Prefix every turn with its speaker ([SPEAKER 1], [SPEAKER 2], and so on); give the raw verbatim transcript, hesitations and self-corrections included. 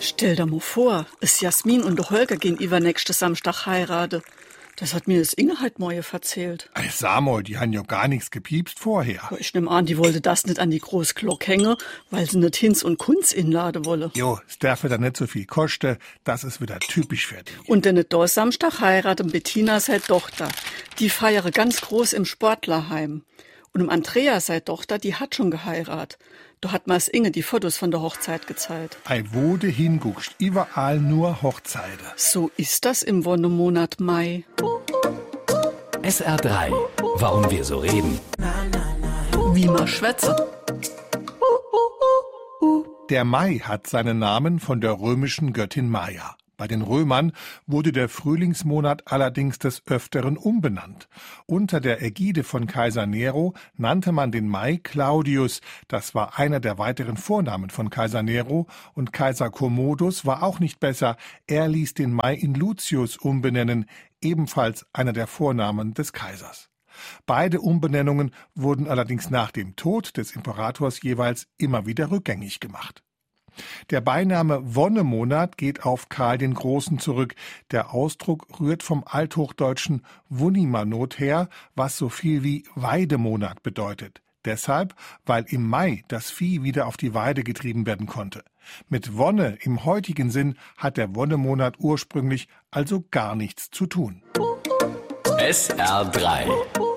[SPEAKER 1] Stell dir mal vor, es Jasmin und der Holger gehen übernächsten Samstag heirate. Das hat mir das Inge halt morgen erzählt.
[SPEAKER 2] Ey, Samuel, die haben ja gar nichts gepiepst vorher.
[SPEAKER 1] Ich nehm an, die wollte das nicht an die große Glocke hängen, weil sie nicht Hinz und Kunz inladen wolle.
[SPEAKER 2] Jo, es darf da nicht so viel kosten, das ist wieder typisch für die.
[SPEAKER 1] Und denn nicht da Samstag heiraten Bettina seine Tochter. Die feiere ganz groß im Sportlerheim. Und um Andrea seine Tochter, die hat schon geheiratet. Da hat mir's Inge die Fotos von der Hochzeit gezeigt.
[SPEAKER 2] Ei, wo du hinguckst, überall nur Hochzeiten.
[SPEAKER 1] So ist das im Wonnemonat Mai.
[SPEAKER 3] S R drei. Warum wir so reden.
[SPEAKER 1] Wie man schwätze.
[SPEAKER 2] Der Mai hat seinen Namen von der römischen Göttin Maia. Bei den Römern wurde der Frühlingsmonat allerdings des Öfteren umbenannt. Unter der Ägide von Kaiser Nero nannte man den Mai Claudius. Das war einer der weiteren Vornamen von Kaiser Nero. Und Kaiser Commodus war auch nicht besser. Er ließ den Mai in Lucius umbenennen, ebenfalls einer der Vornamen des Kaisers. Beide Umbenennungen wurden allerdings nach dem Tod des Imperators jeweils immer wieder rückgängig gemacht. Der Beiname Wonnemonat geht auf Karl den Großen zurück. Der Ausdruck rührt vom althochdeutschen Wunnimanot her, was so viel wie Weidemonat bedeutet. Deshalb, weil im Mai das Vieh wieder auf die Weide getrieben werden konnte. Mit Wonne im heutigen Sinn hat der Wonnemonat ursprünglich also gar nichts zu tun.
[SPEAKER 3] S R drei.